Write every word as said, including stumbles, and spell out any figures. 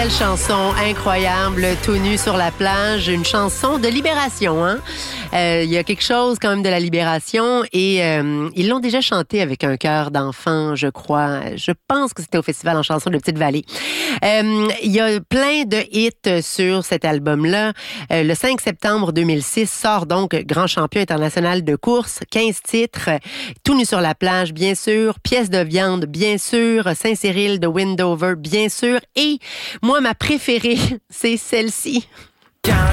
Quelle chanson incroyable, tout nu sur la plage, une chanson de libération, hein? Euh, il y a quelque chose quand même de la libération et euh, ils l'ont déjà chanté avec un chœur d'enfant, je crois. Je pense que c'était au Festival en chanson de Petite-Vallée. Euh, il y a plein de hits sur cet album-là. Euh, le cinq septembre deux mille six sort donc Grand champion international de course, quinze titres, tout nu sur la plage, bien sûr, Pièce de viande, bien sûr, Saint-Cyril de Windover, bien sûr, et moi, ma préférée, c'est celle-ci. Quand